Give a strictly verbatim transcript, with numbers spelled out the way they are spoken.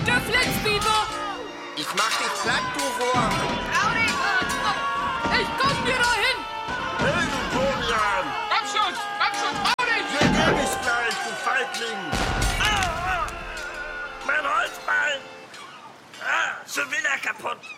Der Flitzpieper! Ich mach dich platt, du Wurm! Audi! Ich komm dir da hin! Hey, du Tobian! Komm schon, komm schon, trau dich! Hier geb ich's gleich, du Feigling! Ah, ah. Mein Holzbein! Ah, schon wieder kaputt!